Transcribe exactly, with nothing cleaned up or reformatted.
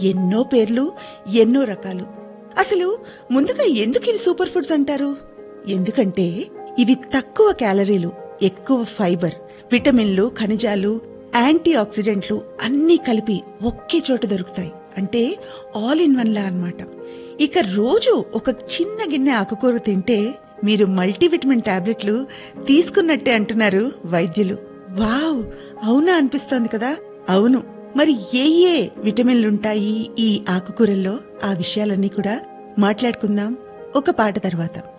ఎన్నో పేర్లు, ఎన్నో రకాలు. అసలు ముందుగా ఎందుకు ఇవి సూపర్ ఫుడ్స్ అంటారు? ఎందుకంటే ఇవి తక్కువ క్యాలరీలు, ఎక్కువ ఫైబర్, విటమిన్లు, ఖనిజాలు, యాంటీ ఆక్సిడెంట్లు అన్నీ కలిపి ఒకే చోట దొరుకుతాయి. అంటే ఆల్ ఇన్ వన్ లా అన్నమాట. ఇక రోజు ఒక చిన్న గిన్నె ఆకుకూర తింటే మీరు మల్టీవిటమిన్ టాబ్లెట్లు తీసుకున్నట్టే అంటున్నారు వైద్యులు. వావ్, అవునా అనిపిస్తోంది కదా? అవును. మరి ఏ ఏ విటమిన్లుంటాయి ఈ ఆకుకూరల్లో? ఆ విషయాలన్నీ కూడా మాట్లాడుకుందాం ఒక పాట తర్వాత.